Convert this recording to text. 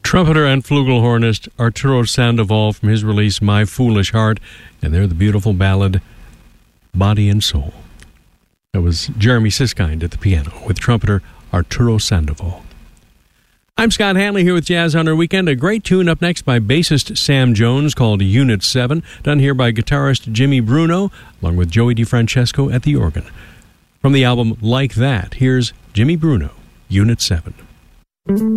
Trumpeter and flugelhornist Arturo Sandoval from his release My Foolish Heart, and they're the beautiful ballad Body and Soul. That was Jeremy Siskind at the piano with trumpeter Arturo Sandoval. I'm Scott Hanley here with Jazz on Our Weekend. A great tune up next by bassist Sam Jones called Unit 7, done here by guitarist Jimmy Bruno, along with Joey DiFrancesco at the organ. From the album Like That, here's Jimmy Bruno, Unit 7.